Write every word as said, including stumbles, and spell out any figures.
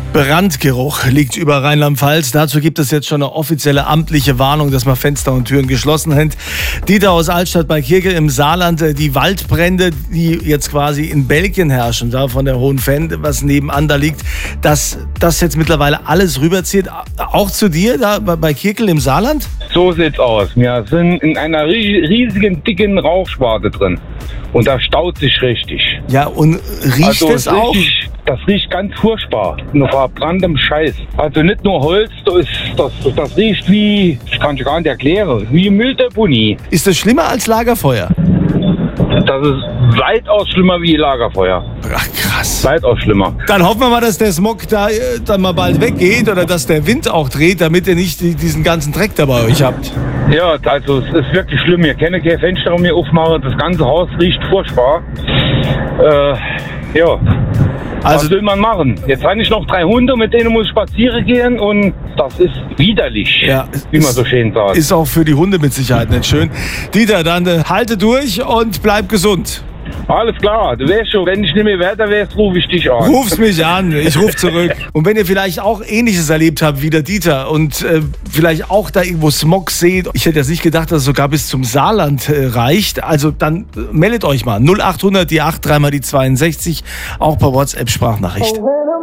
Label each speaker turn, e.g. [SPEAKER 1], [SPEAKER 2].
[SPEAKER 1] Brandgeruch liegt über Rheinland-Pfalz. Dazu gibt es jetzt schon eine offizielle amtliche Warnung, dass man Fenster und Türen geschlossen hält. Dieter aus Altstadt bei Kirkel im Saarland, die Waldbrände, die jetzt quasi in Belgien herrschen, da von der Hohen Venn, was nebenan da liegt, dass das jetzt mittlerweile alles rüberzieht, auch zu dir da bei Kirkel im Saarland?
[SPEAKER 2] So sieht's aus. Wir sind in einer riesigen, dicken Rauchschwarte drin. Und das staut sich richtig.
[SPEAKER 1] Ja, und riecht
[SPEAKER 2] also
[SPEAKER 1] es auch?
[SPEAKER 2] Richtig, das riecht ganz furchtbar. Nur verbranntem Scheiß. Also nicht nur Holz, das, ist, das, das riecht wie, ich kann es gar nicht erklären, wie Mülldeponie.
[SPEAKER 1] Ist das schlimmer als Lagerfeuer?
[SPEAKER 2] Das ist weitaus schlimmer wie Lagerfeuer.
[SPEAKER 1] Ach, krass.
[SPEAKER 2] Weitaus schlimmer.
[SPEAKER 1] Dann hoffen wir mal, dass der Smog da äh, dann mal bald weggeht oder dass der Wind auch dreht, damit ihr nicht die, diesen ganzen Dreck da bei euch habt.
[SPEAKER 2] Ja, also es ist wirklich schlimm. Wir können keine Fenster um mir aufmachen. Das ganze Haus riecht furchtbar. Äh, ja. Also, was will man machen? Jetzt habe ich noch drei Hunde, mit denen muss ich spazieren gehen und das ist widerlich,
[SPEAKER 1] ja,
[SPEAKER 2] wie man so schön sagt.
[SPEAKER 1] Ist auch für die Hunde mit Sicherheit nicht schön. Dieter, dann äh, halte durch und bleib gesund.
[SPEAKER 2] Alles klar, du weißt schon, wenn ich nicht mehr weiter wärst, rufe ich dich an.
[SPEAKER 1] Rufst mich an, ich rufe zurück. Und wenn ihr vielleicht auch Ähnliches erlebt habt wie der Dieter und äh, vielleicht auch da irgendwo Smog seht, ich hätte jetzt nicht gedacht, dass es sogar bis zum Saarland äh, reicht, also dann äh, meldet euch mal null acht hundert die acht, dreimal die zweiundsechzig, auch per WhatsApp-Sprachnachricht.